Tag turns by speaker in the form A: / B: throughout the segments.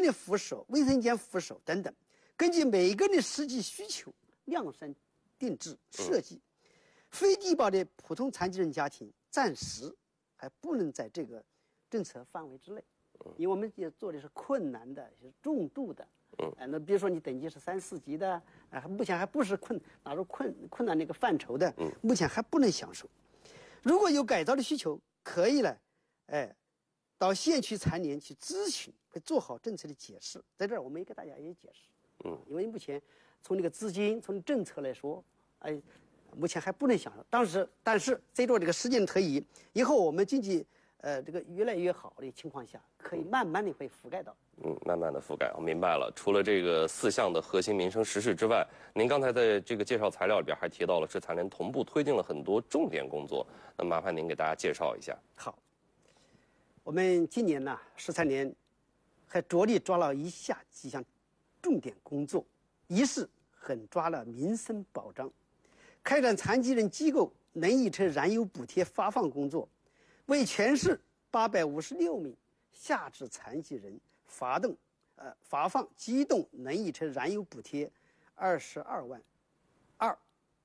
A: 的扶手、卫生间扶手等等，根据每个人的实际需求量身定制设计。非低保的普通残疾人家庭暂时还不能在这个政策范围之内，因为我们也做的是困难的、是重度的。那比如说你等级是3、4级的，目前还不是纳入困难那个范畴的，目前还不能享受。如果有改造的需求，可以呢，到县区残联去咨询，会做好政策的解释。在这儿我们也给大家也解释，因为目前从那个资金、从政策来说，目前还不能享受。但是随着这个时间的推移，以后我们经济这个越来越好的情况下，可以慢慢的会覆盖到。
B: 慢慢的覆盖，我明白了。除了这个4项的核心民生实事之外，您刚才在这个介绍材料里边还提到了市残联同步推进了很多重点工作，那麻烦您给大家介绍一下。
A: 好，我们今年呢，市残联还着力抓了以下几项重点工作：一是狠抓了民生保障，开展残疾人机构能益车燃油补贴发放工作，为全市856名下肢残疾人发放机动能益车燃油补贴22万2，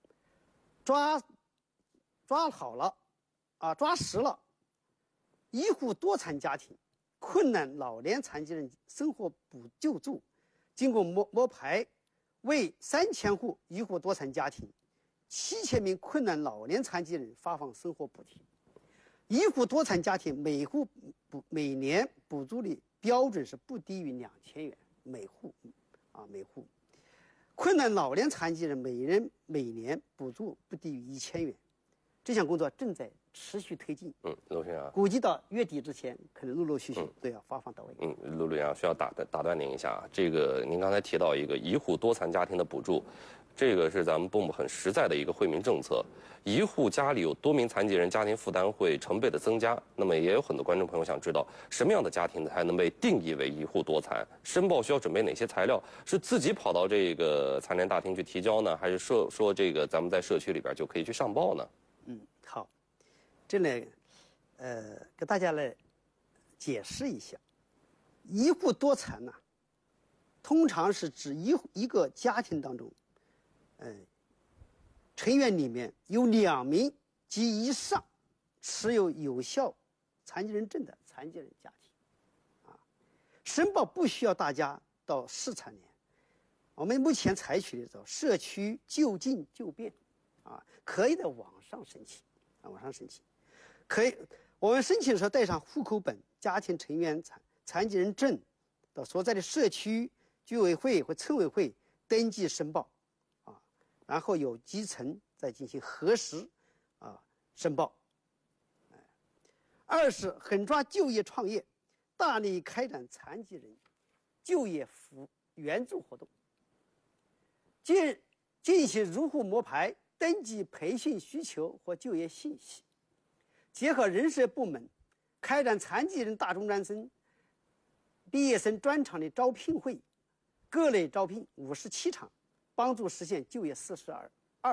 A: 抓实了一户多残家庭、困难老年残疾人生活补救助，经过摸排，为3000户一户多残家庭、7000名困难老年残疾人发放生活补贴。一户多残家庭每年补助的标准是不低于2000元每户，困难老年残疾人每年补助不低于1000元。这项工作正在持续推进。
B: 陆先生，
A: 估计到月底之前，可能陆陆续续都要发放到位。
B: 陆先生需要打断您一下啊，这个您刚才提到一个一户多残家庭的补助。这个是咱们部门很实在的一个惠民政策，一户家里有多名残疾人，家庭负担会成倍的增加。那么也有很多观众朋友想知道，什么样的家庭才能被定义为一户多残？申报需要准备哪些材料？是自己跑到这个残联大厅去提交呢，还是说这个咱们在社区里边就可以去上报呢？
A: 好，这呢，给大家来解释一下，一户多残呢，通常是指一个家庭当中。成员里面有2名及以上持有有效残疾人证的残疾人家庭，申报不需要大家到市残联，我们目前采取的叫社区就近就便，可以在网上申请，可以，我们申请的时候带上户口本、家庭成员残疾人证，到所在的社区居委会或村委会登记申报。然后有基层再进行核实，申报。二是狠抓就业创业，大力开展残疾人就业援助活动，进行入户摸排、登记培训需求和就业信息，结合人社部门开展残疾人大专专生、毕业生专场的招聘会，各类招聘57场。帮助实现就业42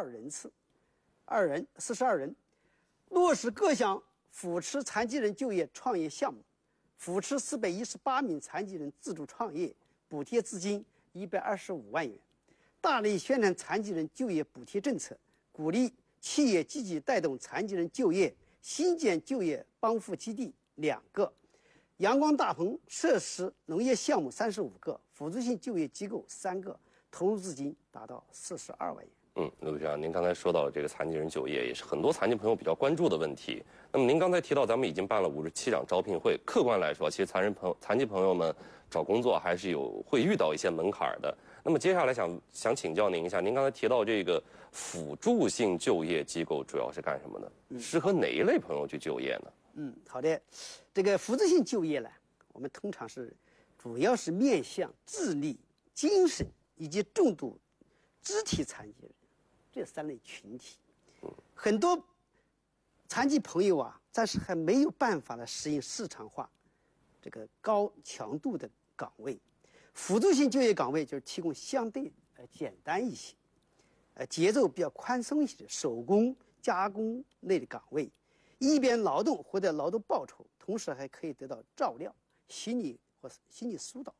A: 人，落实各项扶持残疾人就业创业项目，扶持418名残疾人自主创业，补贴资金125万元，大力宣传残疾人就业补贴政策，鼓励企业积极带动残疾人就业，新建就业帮扶基地2个，阳光大棚设施农业项目35个，辅助性就业机构3个。投入资金达到42万元。
B: 陆局长，您刚才说到了这个残疾人就业，也是很多残疾朋友比较关注的问题。那么您刚才提到，咱们已经办了57场招聘会。客观来说，其实残疾朋友们找工作还是会遇到一些门槛的。那么接下来想请教您一下，您刚才提到这个辅助性就业机构主要是干什么的？适合哪一类朋友去就业呢？
A: 好的，这个辅助性就业呢，我们通常主要是面向智力、精神以及重度肢体残疾人这3类群体，很多残疾朋友暂时还没有办法来适应市场化这个高强度的岗位。辅助性就业岗位就是提供相对简单一些，节奏比较宽松一些的手工加工类的岗位，一边劳动获得劳动报酬，同时还可以得到照料、心理疏导。